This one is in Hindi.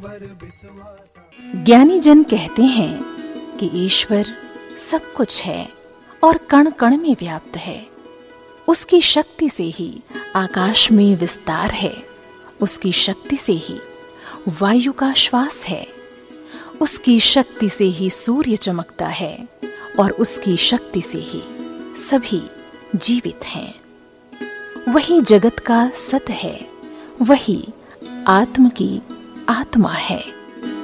ज्ञानी जन कहते हैं कि ईश्वर सब कुछ है और कण कण में व्याप्त है। उसकी शक्ति से ही आकाश में विस्तार है, उसकी शक्ति से ही वायु का श्वास है, उसकी शक्ति से ही सूर्य चमकता है और उसकी शक्ति से ही सभी जीवित हैं। वही जगत का सत है, वही आत्म की आत्मा है।